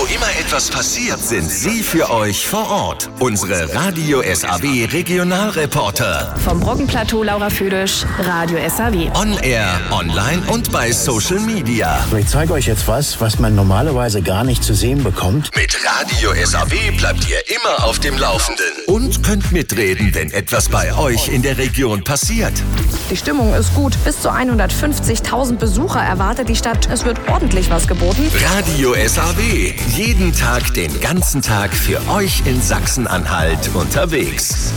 immer etwas passiert, sind sie für euch vor Ort. Unsere Radio SAW Regionalreporter. Vom Brockenplateau Laura Füdisch, Radio SAW. On Air, online und bei Social Media. Ich zeige euch jetzt was man normalerweise gar nicht zu sehen bekommt. Mit Radio SAW bleibt ihr immer auf dem Laufenden. Und könnt mitreden, wenn etwas bei euch in der Region passiert. Die Stimmung ist gut. Bis zu 150.000 Besucher erwartet die Stadt. Es wird ordentlich was geboten. Radio SAW. Jeden Tag, den ganzen Tag für euch in Sachsen-Anhalt unterwegs.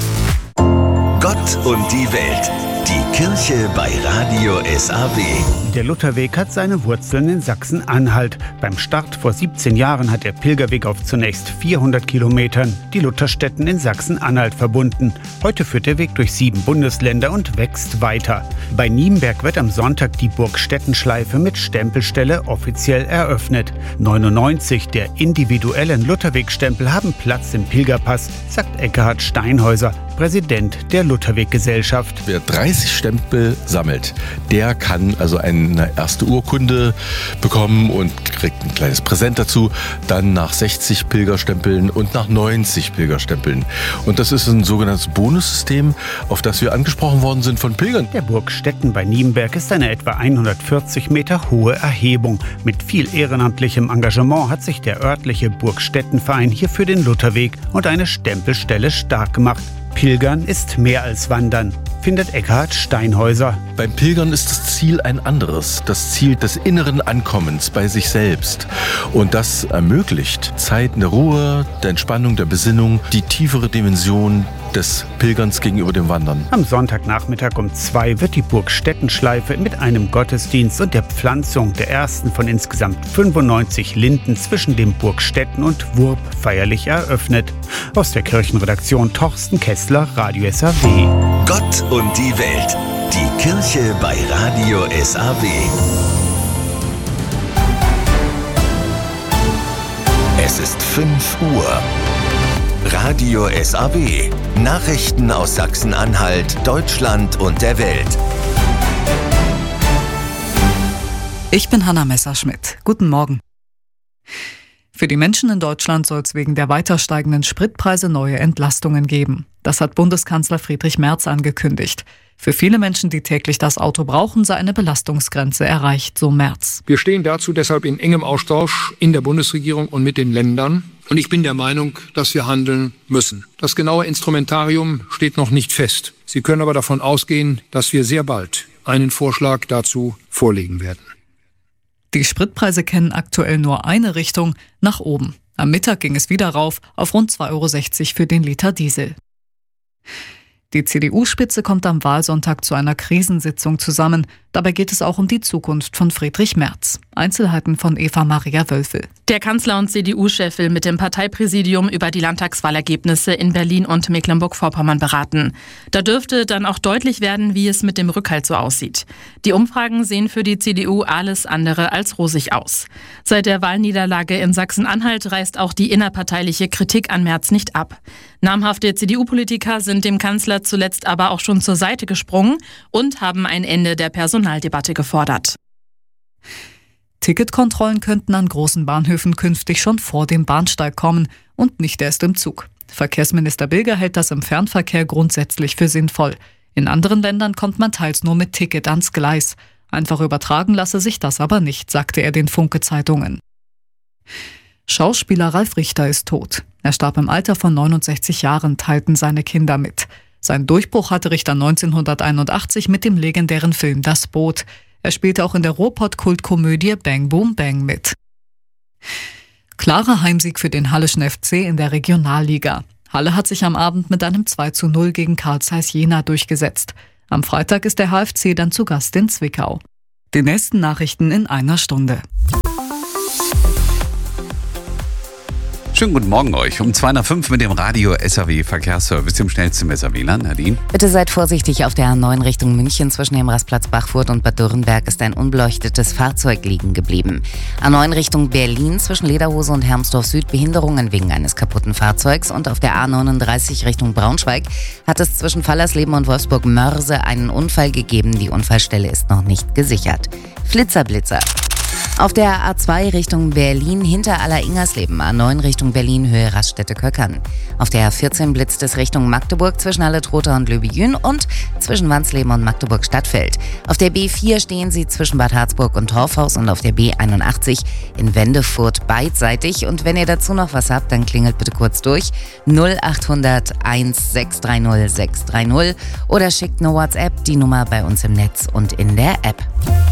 Gott und die Welt. Die Kirche bei Radio SAW. Der Lutherweg hat seine Wurzeln in Sachsen-Anhalt. Beim Start vor 17 Jahren hat der Pilgerweg auf zunächst 400 Kilometern die Lutherstätten in Sachsen-Anhalt verbunden. Heute führt der Weg durch 7 Bundesländer und wächst weiter. Bei Nienberg wird am Sonntag die Burgstettenschleife mit Stempelstelle offiziell eröffnet. 99 der individuellen Lutherwegstempel haben Platz im Pilgerpass, sagt Eckhard Steinhäuser, Präsident der Lutherweggesellschaft. Wer 30 Stempel sammelt, der kann also eine erste Urkunde bekommen und kriegt ein kleines Präsent dazu. Dann nach 60 Pilgerstempeln und nach 90 Pilgerstempeln. Und das ist ein sogenanntes Bonussystem, auf das wir angesprochen worden sind von Pilgern. Der Burgstetten bei Nienberg ist eine etwa 140 Meter hohe Erhebung. Mit viel ehrenamtlichem Engagement hat sich der örtliche Burgstettenverein hier für den Lutherweg und eine Stempelstelle stark gemacht. Pilgern ist mehr als Wandern, findet Eckhard Steinhäuser. Beim Pilgern ist das Ziel ein anderes, das Ziel des inneren Ankommens bei sich selbst. Und das ermöglicht Zeiten der Ruhe, der Entspannung, der Besinnung, die tiefere Dimension des Pilgerns gegenüber dem Wandern. Am Sonntagnachmittag um 2 wird die Burgstettenschleife mit einem Gottesdienst und der Pflanzung der ersten von insgesamt 95 Linden zwischen dem Burgstetten und Wurb feierlich eröffnet. Aus der Kirchenredaktion Torsten Kessler, Radio SAW. Gott und die Welt. Die Kirche bei Radio SAW. Es ist 5 Uhr. Radio SAW. Nachrichten aus Sachsen-Anhalt, Deutschland und der Welt. Ich bin Hanna Messerschmidt. Guten Morgen. Für die Menschen in Deutschland soll es wegen der weiter steigenden Spritpreise neue Entlastungen geben. Das hat Bundeskanzler Friedrich Merz angekündigt. Für viele Menschen, die täglich das Auto brauchen, sei eine Belastungsgrenze erreicht, so Merz. Wir stehen dazu deshalb in engem Austausch in der Bundesregierung und mit den Ländern. Und ich bin der Meinung, dass wir handeln müssen. Das genaue Instrumentarium steht noch nicht fest. Sie können aber davon ausgehen, dass wir sehr bald einen Vorschlag dazu vorlegen werden. Die Spritpreise kennen aktuell nur eine Richtung, nach oben. Am Mittag ging es wieder rauf auf rund 2,60 € für den Liter Diesel. Die CDU-Spitze kommt am Wahlsonntag zu einer Krisensitzung zusammen. Dabei geht es auch um die Zukunft von Friedrich Merz. Einzelheiten von Eva-Maria Wölfel. Der Kanzler und CDU-Chef will mit dem Parteipräsidium über die Landtagswahlergebnisse in Berlin und Mecklenburg-Vorpommern beraten. Da dürfte dann auch deutlich werden, wie es mit dem Rückhalt so aussieht. Die Umfragen sehen für die CDU alles andere als rosig aus. Seit der Wahlniederlage in Sachsen-Anhalt reißt auch die innerparteiliche Kritik an Merz nicht ab. Namhafte CDU-Politiker sind dem Kanzler zuletzt aber auch schon zur Seite gesprungen und haben ein Ende der Personaldebatte gefordert. Ticketkontrollen könnten an großen Bahnhöfen künftig schon vor dem Bahnsteig kommen und nicht erst im Zug. Verkehrsminister Bilger hält das im Fernverkehr grundsätzlich für sinnvoll. In anderen Ländern kommt man teils nur mit Ticket ans Gleis. Einfach übertragen lasse sich das aber nicht, sagte er den Funke-Zeitungen. Schauspieler Ralf Richter ist tot. Er starb im Alter von 69 Jahren, teilten seine Kinder mit. Seinen Durchbruch hatte Richter 1981 mit dem legendären Film Das Boot. Er spielte auch in der Ruhrpott-Kultkomödie Bang Boom Bang mit. Klarer Heimsieg für den Halleschen FC in der Regionalliga. Halle hat sich am Abend mit einem 2:0 gegen Carl Zeiss Jena durchgesetzt. Am Freitag ist der HFC dann zu Gast in Zwickau. Die nächsten Nachrichten in einer Stunde. Schönen guten Morgen euch. Um 2:05 mit dem Radio SAW Verkehrsservice im schnellsten SAW-Land. Nadine? Bitte seid vorsichtig auf der A9 Richtung München. Zwischen dem Rastplatz Bachfurt und Bad Dürrenberg ist ein unbeleuchtetes Fahrzeug liegen geblieben. A9 Richtung Berlin zwischen Lederhose und Hermsdorf Süd Behinderungen wegen eines kaputten Fahrzeugs. Und auf der A39 Richtung Braunschweig hat es zwischen Fallersleben und Wolfsburg-Mörse einen Unfall gegeben. Die Unfallstelle ist noch nicht gesichert. Flitzer. Auf der A2 Richtung Berlin hinter Aller-Ingersleben, A9 Richtung Berlin Höhe Raststätte-Köckern. Auf der A14 blitzt es Richtung Magdeburg zwischen Halle-Trotha und Löbejün und zwischen Wansleben und Magdeburg-Stadtfeld. Auf der B4 stehen Sie zwischen Bad Harzburg und Torfhaus und auf der B81 in Wendefurt beidseitig. Und wenn ihr dazu noch was habt, dann klingelt bitte kurz durch 0800 1630 630 oder schickt eine WhatsApp, die Nummer bei uns im Netz und in der App.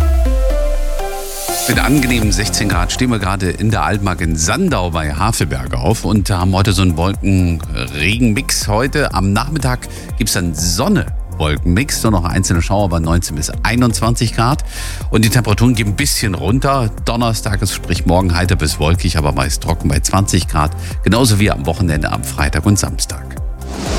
Mit angenehmen 16 Grad stehen wir gerade in der Altmark in Sandau bei Havelberg auf und haben heute so einen Wolken-Regen-Mix. Heute am Nachmittag gibt es dann Sonne. Wolkenmix, nur noch einzelne Schauer bei 19 bis 21 Grad. Und die Temperaturen gehen ein bisschen runter. Donnerstag ist, sprich morgen heiter bis wolkig, aber meist trocken bei 20 Grad. Genauso wie am Wochenende am Freitag und Samstag.